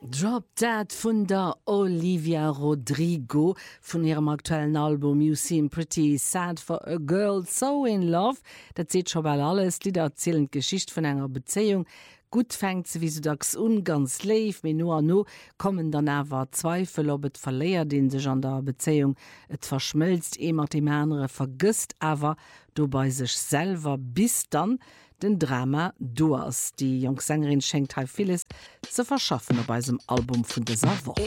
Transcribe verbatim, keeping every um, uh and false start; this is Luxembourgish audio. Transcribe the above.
Drop Dead vun der Olivia Rodrigo vun ihrem aktuellen Album You Seem Pretty Sad for a Girl So in Love. Dat seht schon mal alles, Lieder erzählen Geschicht von enger Beziehung. Gut fängt sie wie so dags ungans leif, mir nur an no kommen dann awer Zweifel, ob et verleiert den sech an der Beziehung. Et verschmilzt immer die Männer vergisst aber du bei sich selber bis dann den Drama du hast. Die Jungsängerin schenkt halt vieles zu verschaffen bei diesem Album von dieser Woche.